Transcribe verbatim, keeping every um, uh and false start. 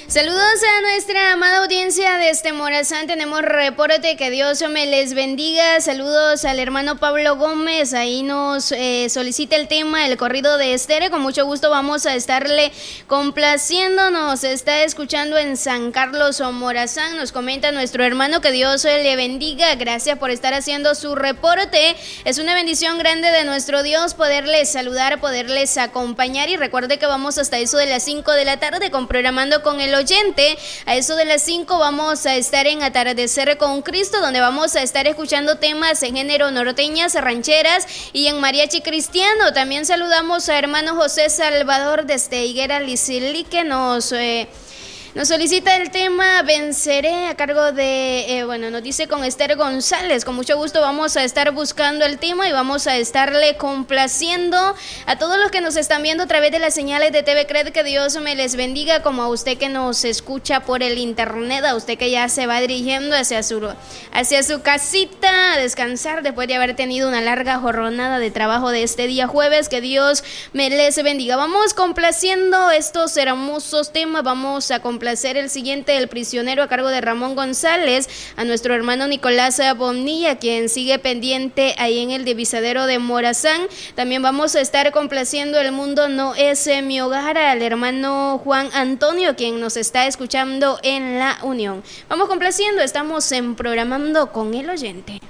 Saludos a nuestra amada audiencia desde Morazán. Tenemos reporte, que Dios me les bendiga. Saludos al hermano Pablo Gómez. Ahí nos eh, solicita el tema, el corrido de Esther. Con mucho gusto vamos a estarle complaciendo. Nos está escuchando en San Carlos o Morazán. Nos comenta nuestro hermano, que Dios le bendiga. Gracias por estar haciendo su reporte. Es una bendición grande de nuestro Dios poderles saludar, poderles acompañar. Y recuerde que vamos hasta eso de las cinco de la tarde con Programando con el Oyente. A eso de las cinco vamos a estar en Atardecer con Cristo, donde vamos a estar escuchando temas en género norteñas, rancheras y en mariachi cristiano. También saludamos a hermano José Salvador desde Higuera Licilí, que nos... Eh, Nos solicita el tema Venceré, a cargo de, eh, bueno, nos dice con Esther González. Con mucho gusto vamos a estar buscando el tema y vamos a estarle complaciendo a todos los que nos están viendo a través de las señales de T V Cred. Que Dios me les bendiga, como a usted que nos escucha por el internet, a usted que ya se va dirigiendo hacia su, hacia su casita a descansar después de haber tenido una larga jornada de trabajo de este día jueves. Que Dios me les bendiga. Vamos complaciendo estos hermosos temas. Vamos a complacer el siguiente, El Prisionero, a cargo de Ramón González, a nuestro hermano Nicolás Bonilla, quien sigue pendiente ahí en el divisadero de Morazán. También vamos a estar complaciendo El Mundo No Es Mi Hogar, al hermano Juan Antonio, quien nos está escuchando en La Unión. Vamos complaciendo, estamos en Programando con el Oyente.